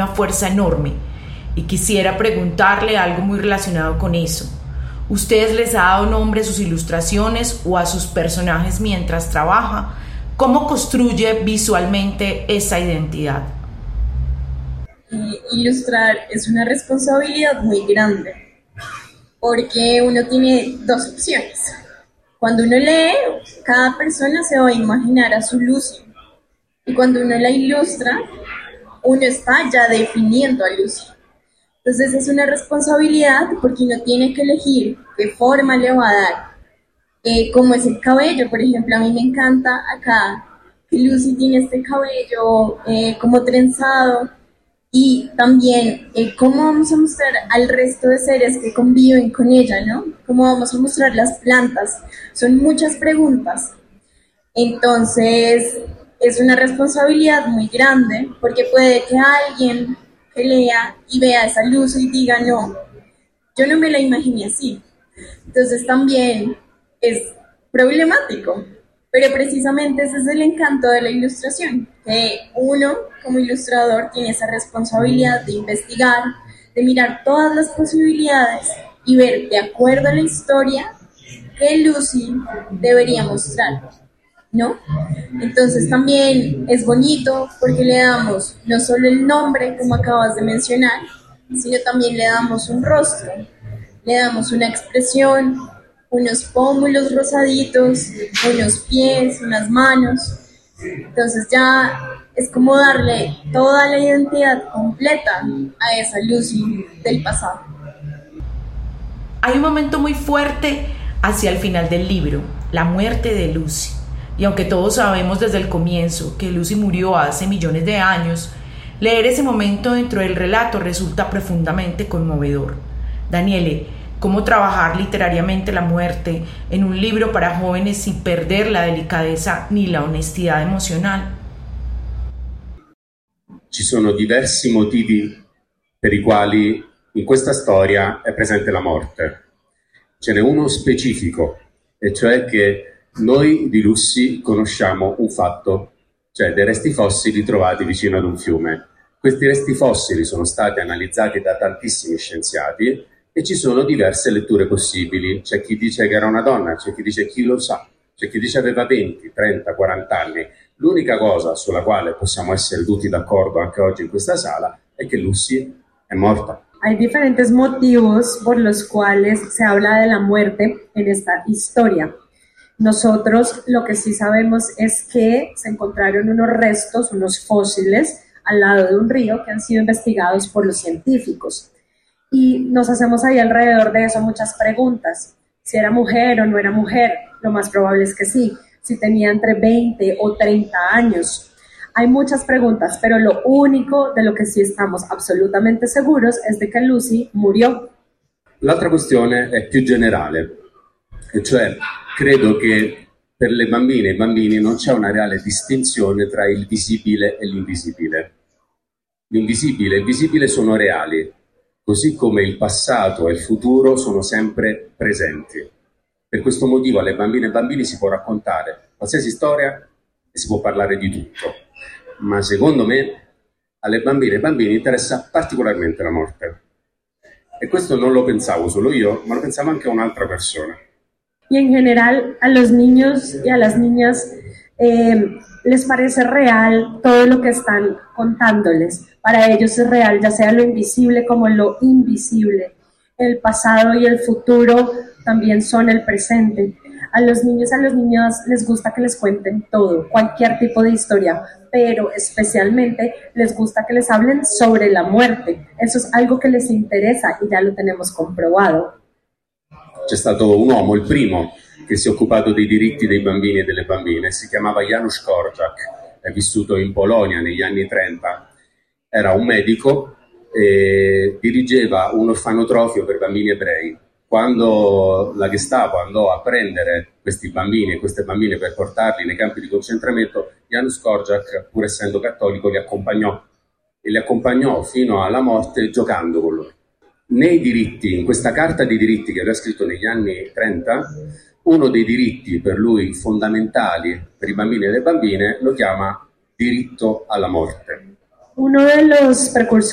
una fuerza enorme. Y quisiera preguntarle algo muy relacionado con eso. ¿Ustedes les ha dado nombre a sus ilustraciones o a sus personajes mientras trabaja? ¿Cómo construye visualmente esa identidad? Ilustrar es una responsabilidad muy grande porque uno tiene dos opciones. Cuando uno lee, cada persona se va a imaginar a su Lucy, y cuando uno la ilustra, uno está ya definiendo a Lucy. Entonces es una responsabilidad porque uno tiene que elegir qué forma le va a dar, cómo es el cabello. Por ejemplo, a mí me encanta acá que Lucy tiene este cabello como trenzado, y también cómo vamos a mostrar al resto de seres que conviven con ella, ¿no? Cómo vamos a mostrar las plantas. Son muchas preguntas. Entonces es una responsabilidad muy grande porque puede que alguien que lea y vea esa luz y diga, no, yo no me la imaginé así. Entonces también es problemático, pero precisamente ese es el encanto de la ilustración, que uno como ilustrador tiene esa responsabilidad de investigar, de mirar todas las posibilidades y ver de acuerdo a la historia qué Lucy debería mostrar, ¿no? Entonces también es bonito porque le damos no solo el nombre, como acabas de mencionar, sino también le damos un rostro, le damos una expresión, unos pómulos rosaditos, unos pies, unas manos. Entonces ya es como darle toda la identidad completa a esa Lucy del pasado. Hay un momento muy fuerte hacia el final del libro, la muerte de Lucy. Y aunque todos sabemos desde el comienzo que Lucy murió hace millones de años, leer ese momento dentro del relato resulta profundamente conmovedor. Daniele, ¿cómo trabajar literariamente la muerte en un libro para jóvenes sin perder la delicadeza ni la honestidad emocional? Ci sono diversi motivi per i quali in questa storia è presente la morte. Ce n'è uno specifico, e cioè che noi di Lucy conosciamo un fatto, cioè dei resti fossili trovati vicino ad un fiume. Questi resti fossili sono stati analizzati da tantissimi scienziati e ci sono diverse letture possibili. C'è chi dice che era una donna, c'è chi dice chi lo sa, c'è chi dice aveva 20, 30, 40 anni. L'unica cosa sulla quale possiamo essere tutti d'accordo anche oggi in questa sala è che Lucy è morta. Hay diferentes motivos por los cuales se habla de la muerte en esta historia. Nosotros lo que sí sabemos es que se encontraron unos restos, unos fósiles, al lado de un río que han sido investigados por los científicos. Y nos hacemos ahí alrededor de eso muchas preguntas. Si era mujer o no era mujer, lo más probable es que sí. Si tenía entre 20 o 30 años. Hay muchas preguntas, pero lo único de lo que sí estamos absolutamente seguros es de que Lucy murió. L'altra questione è più generale, e cioè credo che per le bambine e i bambini non c'è una reale distinzione tra il visibile e l'invisibile. L'invisibile e il visibile sono reali, così come il passato e il futuro sono sempre presenti. Per questo motivo alle bambine e ai bambini si può raccontare qualsiasi storia e si può parlare di tutto, ma secondo me alle bambine e ai bambini interessa particolarmente la morte. E questo non lo pensavo solo io, ma lo pensava anche un'altra persona. Y en general a los niños y a las niñas les parece real todo lo que están contándoles. Para ellos es real, ya sea lo invisible como lo invisible. El pasado y el futuro también son el presente. A los niños y a las niñas les gusta que les cuenten todo, cualquier tipo de historia, pero especialmente les gusta que les hablen sobre la muerte. Eso es algo que les interesa y ya lo tenemos comprobado. C'è stato un uomo, il primo, che si è occupato dei diritti dei bambini e delle bambine, si chiamava Janusz Korczak, è vissuto in Polonia negli anni 30, era un medico e dirigeva un orfanotrofio per bambini ebrei. Quando la Gestapo andò a prendere questi bambini e queste bambine per portarli nei campi di concentramento, Janusz Korczak, pur essendo cattolico, li accompagnò fino alla morte giocando con loro. Nei diritti, in questa carta di diritti che aveva scritto negli anni 30, uno dei diritti per lui fondamentali per i bambini e le bambine lo chiama diritto alla morte. Uno de los precursores